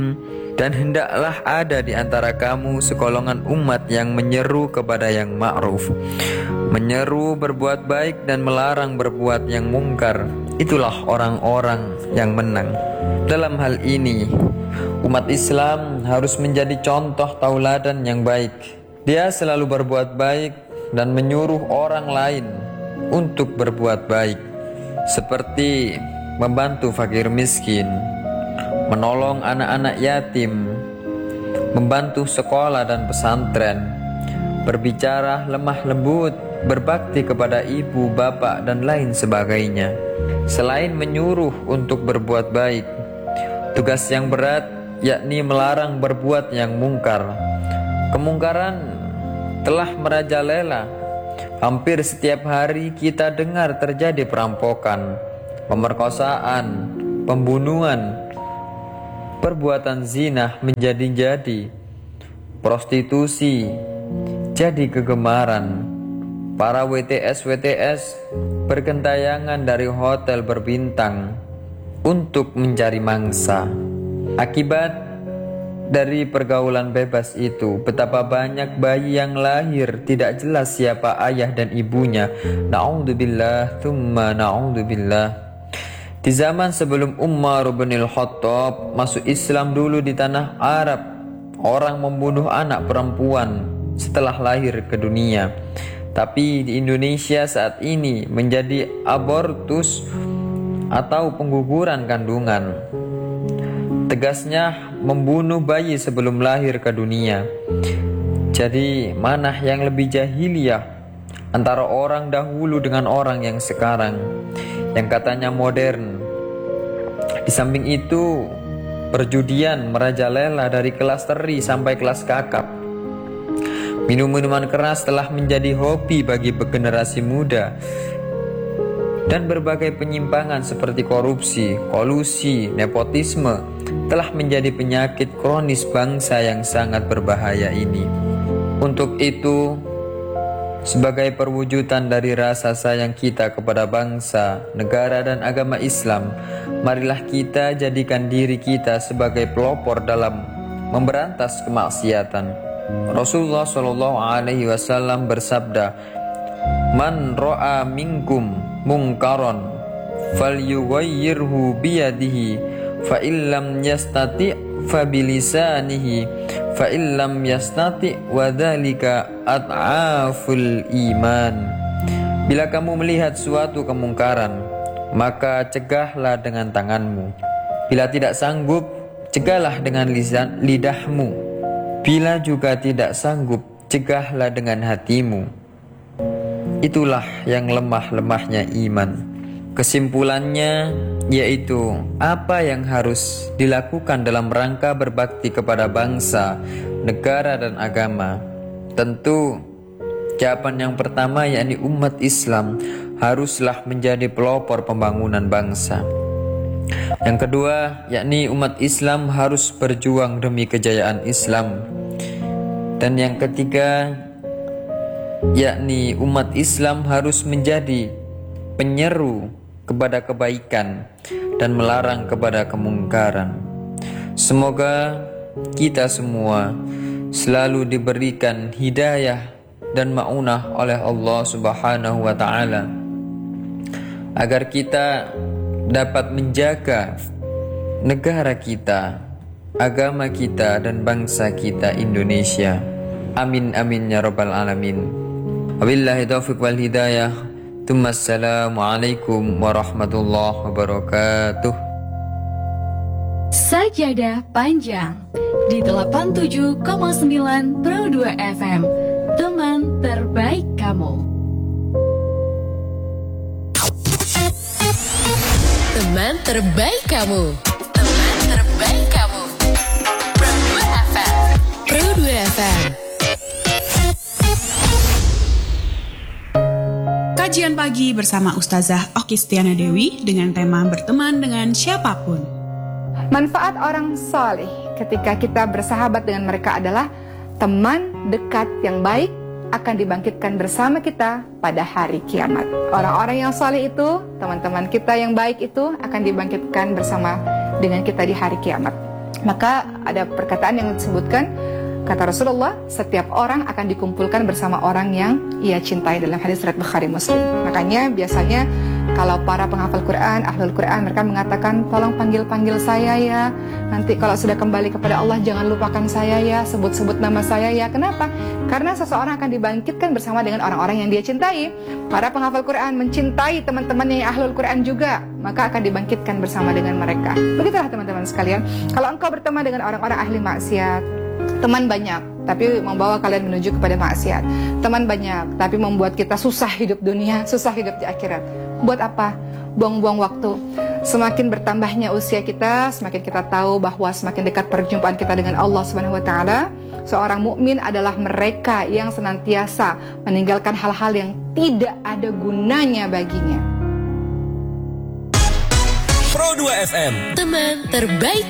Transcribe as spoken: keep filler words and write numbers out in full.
Dan hendaklah ada di antara kamu sekolongan umat yang menyeru kepada yang ma'ruf, menyeru berbuat baik dan melarang berbuat yang mungkar. Itulah orang-orang yang menang. Dalam hal ini, umat Islam harus menjadi contoh tauladan yang baik. Dia selalu berbuat baik dan menyuruh orang lain untuk berbuat baik, seperti membantu fakir miskin, menolong anak-anak yatim, membantu sekolah dan pesantren, berbicara lemah lembut, berbakti kepada ibu, bapak, dan lain sebagainya. Selain menyuruh untuk berbuat baik, tugas yang berat yakni melarang berbuat yang mungkar. Kemungkaran telah merajalela. Hampir setiap hari kita dengar terjadi perampokan, pemerkosaan, pembunuhan, perbuatan zina menjadi-jadi, prostitusi jadi kegemaran. Para W T S-W T S bergentayangan dari hotel berbintang untuk mencari mangsa. Akibat dari pergaulan bebas itu, betapa banyak bayi yang lahir tidak jelas siapa ayah dan ibunya. Na'udzubillah, thumma na'udzubillah. Di zaman sebelum Umar bin Al-Khattab masuk Islam dulu di tanah Arab, orang membunuh anak perempuan setelah lahir ke dunia. Tapi di Indonesia saat ini menjadi abortus atau pengguguran kandungan. Tegasnya membunuh bayi sebelum lahir ke dunia. Jadi mana yang lebih jahiliyah antara orang dahulu dengan orang yang sekarang, yang katanya modern? Di samping itu, perjudian merajalela dari kelas teri sampai kelas kakap. Minum-minuman keras telah menjadi hobi bagi generasi muda. Dan berbagai penyimpangan seperti korupsi, kolusi, nepotisme telah menjadi penyakit kronis bangsa yang sangat berbahaya ini. Untuk itu, sebagai perwujudan dari rasa sayang kita kepada bangsa, negara, dan agama Islam, marilah kita jadikan diri kita sebagai pelopor dalam memberantas kemaksiatan. Rasulullah shallallahu alaihi wasallam bersabda, "Man ro'a minkum mungkaron falyughayyirhu biyadihi, fa illam yastati' fa bilisanihi, fa illam yastati' wa dzalika at'aful iman." Bila kamu melihat suatu kemungkaran, maka cegahlah dengan tanganmu. Bila tidak sanggup, cegahlah dengan lisan, lidahmu. Bila juga tidak sanggup, cegahlah dengan hatimu. Itulah yang lemah-lemahnya iman. Kesimpulannya yaitu apa yang harus dilakukan dalam rangka berbakti kepada bangsa, negara, dan agama. Tentu jawaban yang pertama yakni umat Islam haruslah menjadi pelopor pembangunan bangsa. Yang kedua yakni umat Islam harus berjuang demi kejayaan Islam. Dan yang ketiga yakni umat Islam harus menjadi penyeru kepada kebaikan dan melarang kepada kemungkaran. Semoga kita semua selalu diberikan hidayah dan ma'unah oleh Allah Subhanahu wa ta'ala, agar kita dapat menjaga negara kita, agama kita, dan bangsa kita Indonesia. Amin amin ya rabbal alamin. Wabillahi taufiq wal hidayah. Assalamualaikum warahmatullahi wabarakatuh. Sajadah panjang di delapan puluh tujuh koma sembilan Pro dua F M, teman terbaik kamu. Teman terbaik kamu. Teman terbaik kamu. Pro dua F M. Pro dua F M. Kajian pagi bersama Ustazah Oki Stiana Dewi dengan tema berteman dengan siapapun. Manfaat orang soleh ketika kita bersahabat dengan mereka adalah teman dekat yang baik akan dibangkitkan bersama kita pada hari kiamat. Orang-orang yang soleh itu, teman-teman kita yang baik itu akan dibangkitkan bersama dengan kita di hari kiamat. Maka ada perkataan yang disebutkan, kata Rasulullah, setiap orang akan dikumpulkan bersama orang yang ia cintai, dalam hadis riwayat Bukhari Muslim. Makanya biasanya kalau para penghafal Quran, ahlul Quran, mereka mengatakan, tolong panggil-panggil saya ya. Nanti kalau sudah kembali kepada Allah, jangan lupakan saya ya, sebut-sebut nama saya ya. Kenapa? Karena seseorang akan dibangkitkan bersama dengan orang-orang yang dia cintai. Para penghafal Quran mencintai teman-temannya yang ahlul Quran juga, maka akan dibangkitkan bersama dengan mereka. Begitulah teman-teman sekalian. Kalau engkau berteman dengan orang-orang ahli maksiat, teman banyak, tapi membawa kalian menuju kepada maksiat. Teman banyak, tapi membuat kita susah hidup dunia, susah hidup di akhirat. Buat apa? Buang-buang waktu. Semakin bertambahnya usia kita, semakin kita tahu bahwa semakin dekat perjumpaan kita dengan Allah Subhanahu wa taala. Seorang mukmin adalah mereka yang senantiasa meninggalkan hal-hal yang tidak ada gunanya baginya. Pro dua F M, teman terbaik